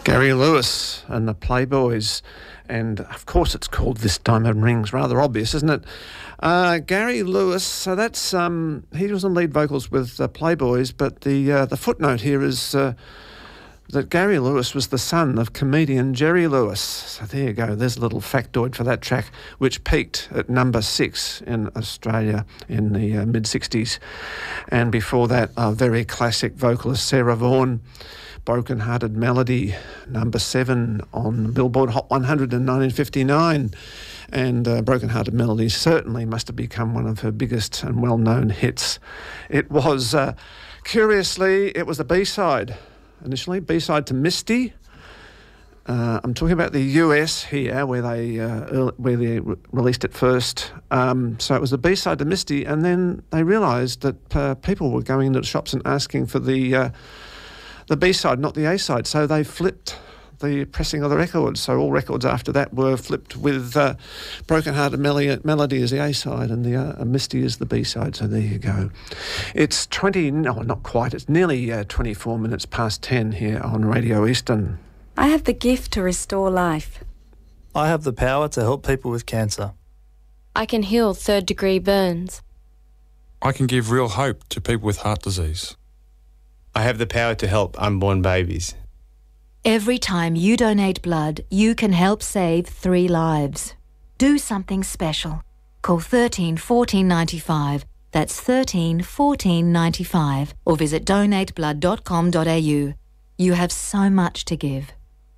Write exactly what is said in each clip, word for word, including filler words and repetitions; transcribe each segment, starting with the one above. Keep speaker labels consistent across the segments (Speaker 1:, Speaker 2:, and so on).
Speaker 1: Gary Lewis and the Playboys. And, of course, it's called This Diamond Ring's rather obvious, isn't it? Uh, Gary Lewis, so that's, um, he was on lead vocals with the Playboys, but the uh, the footnote here is uh, that Gary Lewis was the son of comedian Jerry Lewis. So there you go, there's a little factoid for that track, which peaked at number six in Australia in the uh, mid-sixties. And before that, a very classic vocalist, Sarah Vaughan, Broken Hearted Melody, number seven on the Billboard Hot one hundred in nineteen fifty-nine. And uh, Broken Hearted Melody certainly must have become one of her biggest and well-known hits. It was, uh, curiously, it was a B-side initially, B-side to Misty. Uh, I'm talking about the U S here, where they uh, early, where they re- released it first. Um, so it was a B-side to Misty, and then they realised that uh, people were going into the shops and asking for the uh, the B-side, not the A-side. So they flipped the pressing of the records. So all records after that were flipped with uh, Broken Hearted Melody, Melody as the A-side and the uh, Misty as the B-side. So there you go. It's twenty, no, not quite. It's nearly uh, twenty-four minutes past ten here on Radio Eastern.
Speaker 2: I have the gift to restore life.
Speaker 3: I have the power to help people with cancer.
Speaker 4: I can heal third-degree burns.
Speaker 5: I can give real hope to people with heart disease.
Speaker 6: I have the power to help unborn babies.
Speaker 7: Every time you donate blood, you can help save three lives. Do something special. Call thirteen fourteen ninety-five. That's thirteen fourteen ninety-five. Or visit donate blood dot com dot a u. You have so much to give.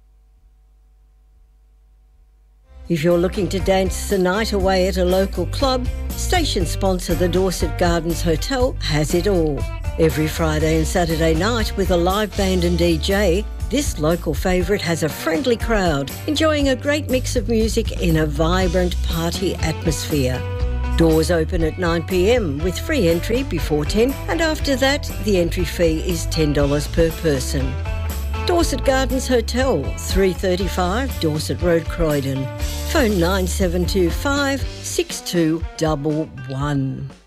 Speaker 8: If you're looking to dance the night away at a local club, station sponsor the Dorset Gardens Hotel has it all. Every Friday and Saturday night with a live band and D J, this local favourite has a friendly crowd enjoying a great mix of music in a vibrant party atmosphere. Doors open at nine p m with free entry before ten, and after that the entry fee is ten dollars per person. Dorset Gardens Hotel, three thirty-five Dorset Road, Croydon. Phone nine seven two five, six two one one.